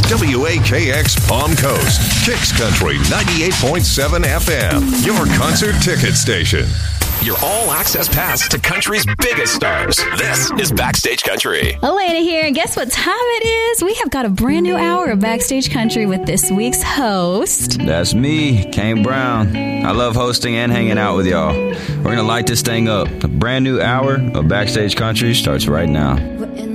WAKX Palm Coast, Kicks Country 98.7 FM, your concert ticket station. Your all-access pass to country's biggest stars. This is Backstage Country. Elena here, and guess what time it is? We have got a brand new hour of Backstage Country with this week's host. That's me, Kane Brown. I love hosting and hanging out with y'all. We're going to light this thing up. A brand new hour of Backstage Country starts right now.